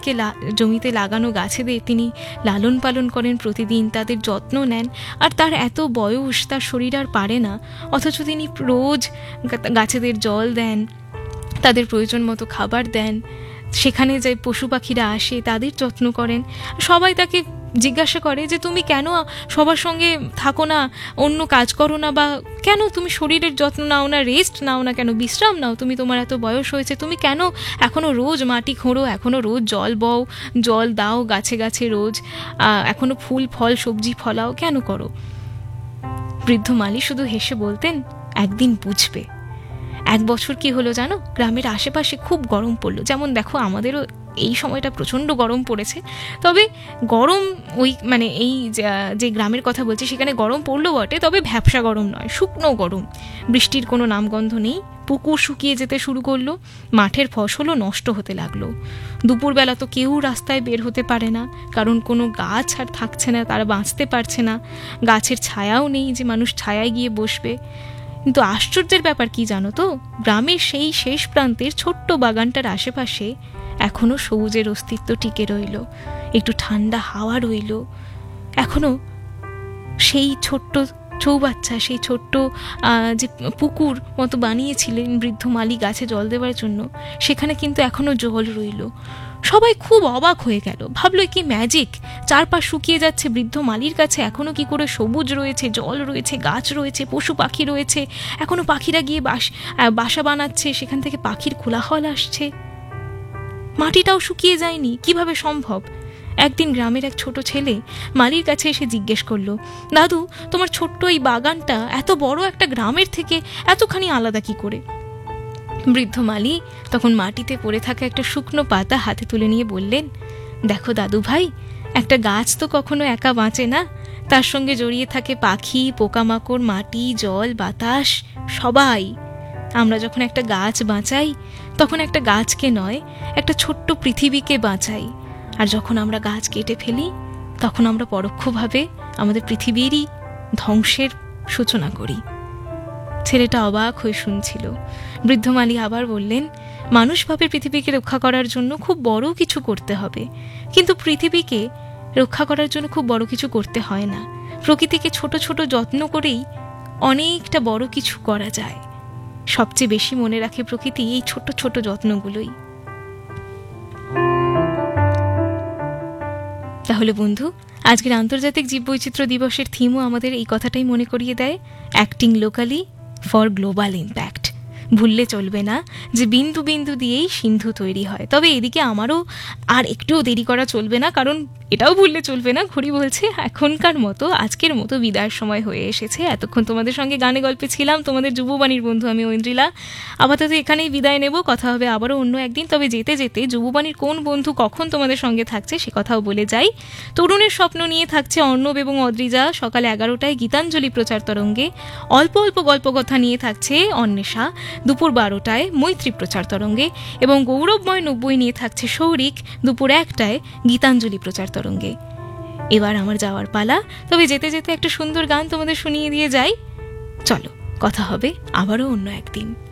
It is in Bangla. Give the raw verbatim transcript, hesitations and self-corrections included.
জমিকে জমিতে লাগানো গাছেদের তিনি লালন পালন করেন প্রতিদিন, তাদের যত্ন নেন। আর তার এত বয়স, তার শরীর আর পারে না, অথচ তিনি রোজ গাছেদের জল দেন, তাদের প্রয়োজন মতো খাবার দেন, সেখানে যে পশু পাখিরা আসে তাদের যত্ন করেন। সবাই তাকে জিজ্ঞাসা করে যে তুমি কেন সবার সঙ্গে থাকো না, অন্য কাজ করো না, বা কেন তুমি শরীরের যত্ন নাও না, রেস্ট নাও না, কেন বিশ্রাম নাও, তুমি তোমার এত বয়স হয়েছে, তুমি কেন এখনও রোজ মাটি খোঁড়ো, এখনও রোজ জল বও, জল দাও গাছে গাছে রোজ, এখনও ফুল ফল সবজি ফলাও, কেন করো? বৃদ্ধ মালি শুধু হেসে বলতেন, একদিন বুঝবে। এক বছর কি হলো জানো, গ্রামের আশেপাশে খুব গরম পড়লো। যেমন দেখো আমাদেরও এই সময়টা প্রচণ্ড গরম পড়েছে, তবে গরম ওই মানে এই যে গ্রামের কথা বলছি সেখানে গরম পড়লো বটে, তবে ভ্যাপসা গরম নয়, শুকনো গরম। বৃষ্টির কোনো নামগন্ধ নেই, পুকুর শুকিয়ে যেতে শুরু করলো, মাঠের ফসলও নষ্ট হতে লাগলো। দুপুরবেলা তো কেউ রাস্তায় বের হতে পারে না, কারণ কোনো গাছ আর থাকছে না, তারা বাঁচতে পারছে না, গাছের ছায়াও নেই যে মানুষ ছায়ায় গিয়ে বসবে। কিন্তু আশ্চর্যের ব্যাপার কি জানো তো, গ্রামের সেই শেষ প্রান্তের ছোট্ট বাগানটার আশেপাশে এখনো সবুজের অস্তিত্ব টিকে রইল, একটু ঠান্ডা হাওয়া রইল। এখনো সেই ছোট্ট চৌবাচ্চা, সেই ছোট্ট যে পুকুর মতো বানিয়েছিলেন বৃদ্ধ মালি গাছে জল দেওয়ার জন্য, সেখানে কিন্তু এখনো জল রইল। সবাই খুব অবাক হয়ে গেল, ভাবলো কি ম্যাজিক, চারপাশ শুকিয়ে যাচ্ছে, বৃদ্ধ মালির কাছে এখনো কি করে সবুজ রয়েছে, জল রয়েছে, গাছ রয়েছে, পশু পাখি রয়েছে, এখনো পাখিরা গিয়ে বাস বাসা বানাচ্ছে, সেখান থেকে পাখির কোলাহল আসছে, মাটিটাও শুকিয়ে যায়নি, কিভাবে সম্ভব? একদিন গ্রামের এক ছোট ছেলে মালির কাছে এসে জিজ্ঞেস করলো, দাদু তোমার ছোট্ট এই বাগানটা এত বড় একটা গ্রামের থেকে এতখানি আলাদা কি করে? বৃদ্ধ মালি তখন মাটিতে পড়ে থাকা একটা শুকনো পাতা হাতে তুলে নিয়ে বললেন, দেখো দাদু ভাই, একটা গাছ তো কখনো একা বাঁচে না, তার সঙ্গে জড়িয়ে থাকে পাখি, পোকামাকড়, মাটি, জল, বাতাস, সবাই। আমরা যখন একটা গাছ বাঁচাই তখন একটা গাছকে নয়, একটা ছোট্ট পৃথিবীকে বাঁচাই। আর যখন আমরা গাছ কেটে ফেলি তখন আমরা পরোক্ষভাবে আমাদের পৃথিবীরই ধ্বংসের সূচনা করি। ছেলেটা অবাক হয়ে শুনছিল। বৃদ্ধ মালি আবার বললেন, মানুষ ভাবে পৃথিবীকে রক্ষা করার জন্য খুব বড় কিছু করতে হবে, কিন্তু পৃথিবীকে রক্ষা করার জন্য খুব বড় কিছু করতে হয় না। প্রকৃতিকে ছোট ছোট যত্ন করেই অনেকটা বড় কিছু করা যায়। সবচেয়ে বেশি মনে রাখে প্রকৃতি এই ছোট ছোট যত্নগুলোই। তাহলে বন্ধু, আজকের আন্তর্জাতিক জীববৈচিত্র্য দিবসের থিমও আমাদের এই কথাটাই মনে করিয়ে দেয়, acting locally for global impact. ভুললে চলবে না যে বিন্দু বিন্দু দিয়েই সিন্ধু তৈরি হয়। তবে এদিকে আমারও আর একটুও দেরি করা চলবে না, কারণ এটাও ভুললে চলবে না, ঘড়ি বলছে এখনকার মতো আজকের মতো বিদায়ের সময় হয়ে এসেছে। এতক্ষণ তোমাদের সঙ্গে গানে গল্পে ছিলাম, তোমাদের যুববাণীর বন্ধু আমি ঐন্দ্রিলা। আপাতত এখানেই বিদায় নেব, কথা হবে আবারও অন্য একদিন। তবে যেতে যেতে যুববাণীর কোন বন্ধু কখন তোমাদের সঙ্গে থাকছে সে কথাও বলে যাই। তরুণের স্বপ্ন নিয়ে থাকছে অর্ণব এবং অদ্রিজা সকাল এগারোটায় গীতাঞ্জলি প্রচার তরঙ্গে। অল্প অল্প গল্পকথা নিয়ে থাকছে অন্বেষা দুপুর বারোটায় মৈত্রী প্রচার তরঙ্গে, এবং গৌরবময় নব্বই নিয়ে থাকছে সৌরিক দুপুর একটায় গীতাঞ্জলি প্রচার তরঙ্গে। এবার আমার যাওয়ার পালা, তবে যেতে যেতে একটা সুন্দর গান তোমাদের শুনিয়ে দিয়ে যাই। চলো, কথা হবে আবারও অন্য একদিন।